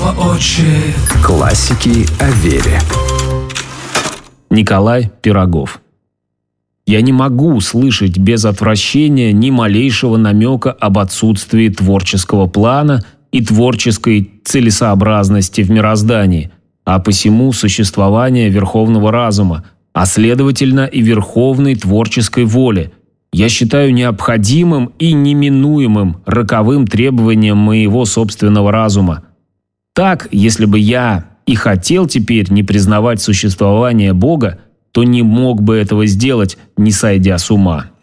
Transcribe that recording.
снова очи. Классики о вере. Николай Пирогов. Я не могу слышать без отвращения ни малейшего намека об отсутствии творческого плана и творческой целесообразности в мироздании, а посему существования верховного разума, а следовательно и верховной творческой воли, я считаю необходимым и неминуемым роковым требованием моего собственного разума. Так, если бы я и хотел теперь не признавать существование Бога, то не мог бы этого сделать, не сойдя с ума.